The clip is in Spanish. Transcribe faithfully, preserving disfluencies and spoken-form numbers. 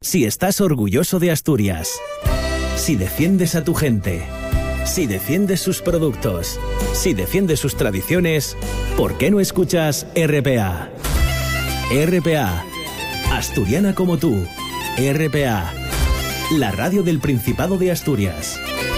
Si estás orgulloso de Asturias, si defiendes a tu gente, si defiendes sus productos, si defiendes sus tradiciones, ¿por qué no escuchas R P A? R P A, asturiana como tú. R P A, la radio del Principado de Asturias.